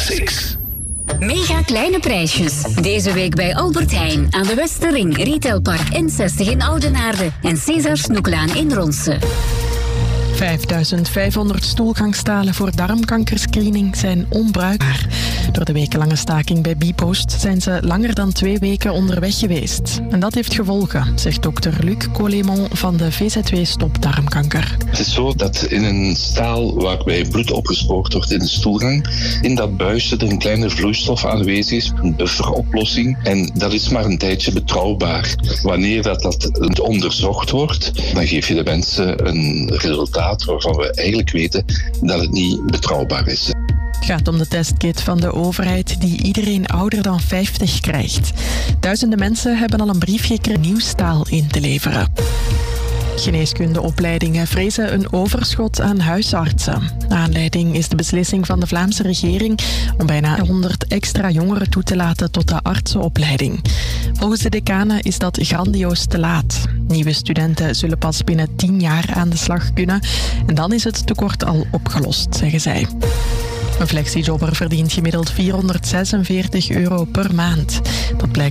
Classics. Mega kleine prijsjes. Deze week bij Albert Heijn aan de Westerring, Retailpark N60 in Oudenaarde en César Snoeklaan in Ronse. 5.500 stoelgangstalen voor darmkankerscreening zijn onbruikbaar. Door de wekenlange staking bij Bpost zijn ze langer dan 2 weken onderweg geweest. En dat heeft gevolgen, zegt dokter Luc Colémont van de VZW Stop Darmkanker. Het is zo dat in een staal waarbij bloed opgespoord wordt in de stoelgang, in dat buisje er een kleine vloeistof aanwezig is, een bufferoplossing. En dat is maar een tijdje betrouwbaar. Wanneer dat onderzocht wordt, dan geef je de mensen een resultaat waarvan we eigenlijk weten dat het niet betrouwbaar is. Het gaat om de testkit van de overheid die iedereen ouder dan 50 krijgt. Duizenden mensen hebben al een brief gekregen nieuw staal in te leveren. Geneeskundeopleidingen vrezen een overschot aan huisartsen. Aanleiding is de beslissing van de Vlaamse regering om bijna 100 extra jongeren toe te laten tot de artsenopleiding. Volgens de decanen is dat grandioos te laat. Nieuwe studenten zullen pas binnen 10 jaar aan de slag kunnen en dan is het tekort al opgelost, zeggen zij. Een flexijobber verdient gemiddeld €446 per maand. Dat blijkt